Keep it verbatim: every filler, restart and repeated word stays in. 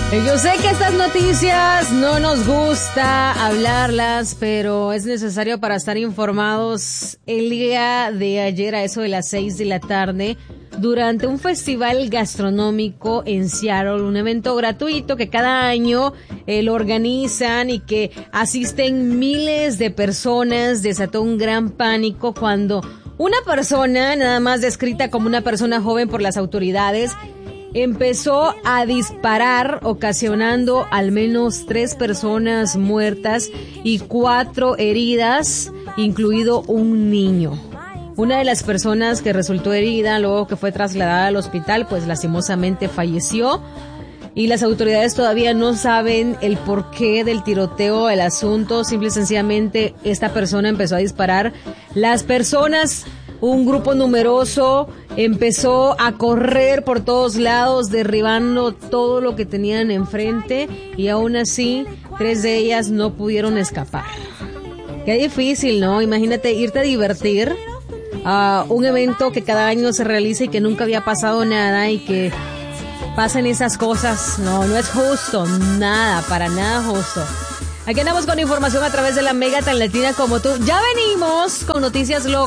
Yo sé que estas noticias no nos gusta hablarlas, pero es necesario para estar informados. El día de ayer, a eso de las seis de la tarde, durante un festival gastronómico en Seattle, un evento gratuito que cada año eh, lo organizan y que asisten miles de personas, desató un gran pánico cuando una persona, nada más descrita como una persona joven por las autoridades, empezó a disparar, ocasionando al menos tres personas muertas y cuatro heridas, incluido un niño. Una de las personas que resultó herida, luego que fue trasladada al hospital, pues lastimosamente falleció. Y las autoridades todavía no saben el porqué del tiroteo, el asunto. Simple y sencillamente esta persona empezó a disparar. Las personas, un grupo numeroso, empezó a correr por todos lados, derribando todo lo que tenían enfrente, y aún así, tres de ellas no pudieron escapar. Qué difícil, ¿no? Imagínate irte a divertir a un evento que cada año se realiza y que nunca había pasado nada, y que pasen esas cosas. No, no es justo, nada, para nada justo. Aquí andamos con información a través de la Mega tan latina como tú. Ya venimos con noticias locas.